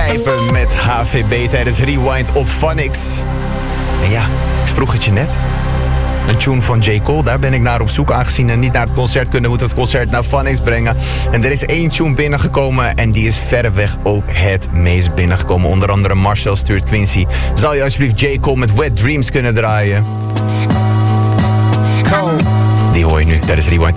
Pijpen met HVB tijdens Rewind op Phonics. En ja, ik vroeg het je net. Een tune van J. Cole, daar ben ik naar op zoek. Aangezien we niet naar het concert kunnen, moet het concert naar Phonics brengen. En er is 1 tune binnengekomen en die is verreweg ook het meest binnengekomen. Onder andere Marcel stuurt Quincy. Zou je alsjeblieft J. Cole met Wet Dreams kunnen draaien? Die hoor je nu tijdens Rewind op